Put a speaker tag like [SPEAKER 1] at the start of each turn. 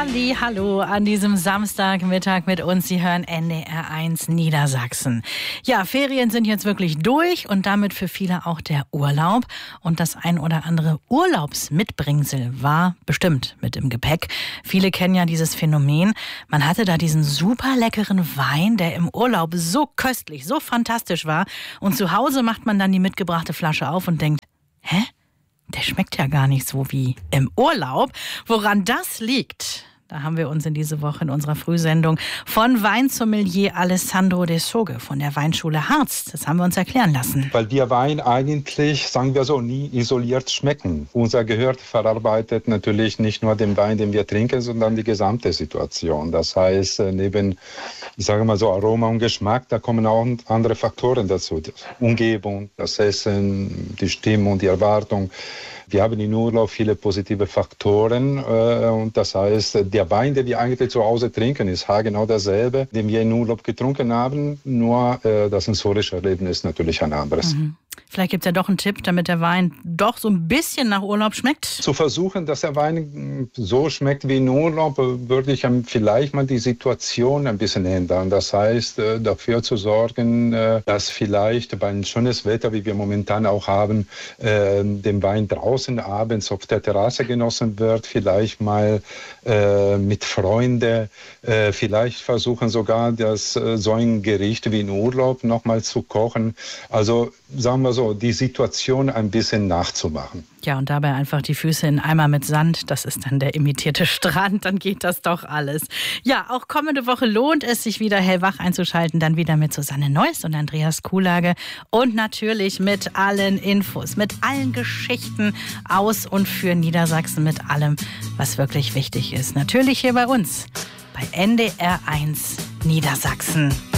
[SPEAKER 1] Hallo an diesem Samstagmittag mit uns. Sie hören NDR1 Niedersachsen. Ja, Ferien sind jetzt wirklich durch und damit für viele auch der Urlaub. Und das ein oder andere Urlaubsmitbringsel war bestimmt mit im Gepäck. Viele kennen ja dieses Phänomen. Man hatte da diesen super leckeren Wein, der im Urlaub so köstlich, so fantastisch war. Und zu Hause macht man dann die mitgebrachte Flasche auf und denkt, hä? Der schmeckt ja gar nicht so wie im Urlaub. Woran das liegt, da haben wir uns in diese Woche in unserer Frühsendung von Weinsommelier Alessandro De Soge von der Weinschule Harz. Das haben wir uns erklären lassen.
[SPEAKER 2] Weil wir Wein eigentlich, sagen wir so, nie isoliert schmecken. Unser Gehirn verarbeitet natürlich nicht nur den Wein, den wir trinken, sondern die gesamte Situation. Das heißt, neben, ich sage mal so, Aroma und Geschmack, da kommen auch andere Faktoren dazu. Die Umgebung, das Essen, die Stimmung, die Erwartung. Wir haben in Urlaub viele positive Faktoren und das heißt, der Wein, den wir eigentlich zu Hause trinken, ist genau derselbe, den wir in Urlaub getrunken haben, nur das sensorische Erlebnis ist natürlich ein anderes.
[SPEAKER 1] Mhm. Vielleicht gibt es ja doch einen Tipp, damit der Wein doch so ein bisschen nach Urlaub schmeckt.
[SPEAKER 2] Zu versuchen, dass der Wein so schmeckt wie in Urlaub, würde ich vielleicht mal die Situation ein bisschen ändern. Das heißt, dafür zu sorgen, dass vielleicht bei einem schönes Wetter, wie wir momentan auch haben, den Wein draußen abends auf der Terrasse genossen wird, vielleicht mal mit Freunden, vielleicht versuchen sogar, so ein Gericht wie in Urlaub nochmal zu kochen. Also sagen wir so, die Situation ein bisschen nachzumachen.
[SPEAKER 1] Ja, und dabei einfach die Füße in Eimer mit Sand, das ist dann der imitierte Strand, dann geht das doch alles. Ja, auch kommende Woche lohnt es sich wieder hellwach einzuschalten, dann wieder mit Susanne Neuss und Andreas Kuhlage und natürlich mit allen Infos, mit allen Geschichten aus und für Niedersachsen, mit allem, was wirklich wichtig ist. Natürlich hier bei uns, bei NDR1 Niedersachsen.